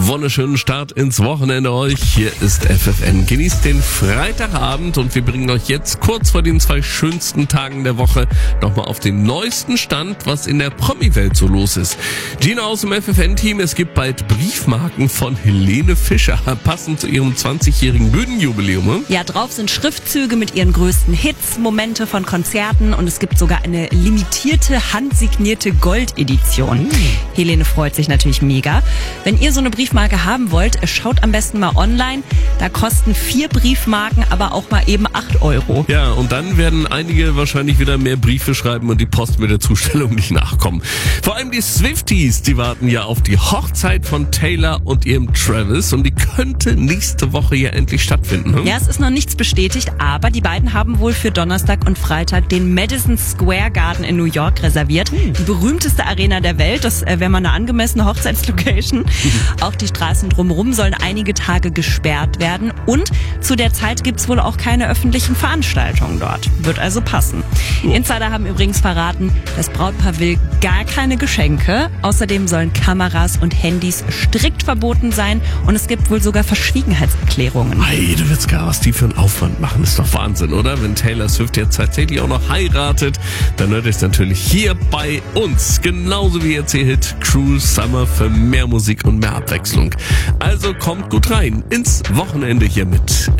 Wunderschönen Start ins Wochenende euch. Hier ist FFN. Genießt den Freitagabend und wir bringen euch jetzt kurz vor den 2 schönsten Tagen der Woche nochmal auf den neuesten Stand, was in der Promi-Welt so los ist. Gina aus dem FFN-Team, es gibt bald Briefmarken von Helene Fischer, passend zu ihrem 20-jährigen Bühnenjubiläum. Ja, drauf sind Schriftzüge mit ihren größten Hits, Momente von Konzerten und es gibt sogar eine limitierte, handsignierte Goldedition. Helene freut sich natürlich mega. Wenn ihr so eine Briefmarke haben wollt, schaut am besten mal online. Da kosten 4 Briefmarken aber auch mal eben 8 €. Ja, und dann werden einige wahrscheinlich wieder mehr Briefe schreiben und die Post mit der Zustellung nicht nachkommen. Vor allem die Swifties, die warten ja auf die Hochzeit von Taylor und ihrem Travis und die könnte nächste Woche ja endlich stattfinden. Ja, es ist noch nichts bestätigt, aber die beiden haben wohl für Donnerstag und Freitag den Madison Square Garden in New York reserviert. Die berühmteste Arena der Welt, das wäre mal eine angemessene Hochzeitslocation. Auch die Straßen drumherum sollen einige Tage gesperrt werden und zu der Zeit gibt's wohl auch keine öffentlichen Veranstaltungen dort. Wird also passen. Insider haben übrigens verraten, das Brautpaar will gar keine Geschenke. Außerdem sollen Kameras und Handys strikt verboten sein und es gibt wohl sogar Verschwiegenheitserklärungen. Hey, du willst gar was die für einen Aufwand machen. Ist doch Wahnsinn, oder? Wenn Taylor Swift jetzt tatsächlich auch noch heiratet, dann hört ihr es natürlich hier bei uns. Genauso wie ihr C-Hit Cruel Summer für mehr Musik und mehr Abwechslung. Also kommt gut rein ins Wochenende hier mit